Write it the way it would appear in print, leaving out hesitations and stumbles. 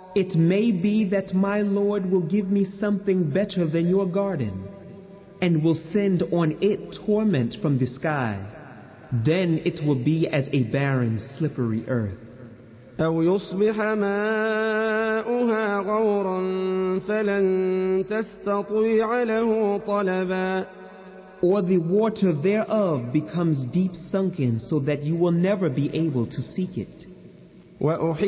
It may be that my Lord will give me something better than your garden, and will send on it torment from the sky. Then it will be as a barren, slippery earth. أو يصبح ماؤها غورا فلن تستطيع له طلبا. Or the water thereof becomes deep sunken so that you will never be able to seek it.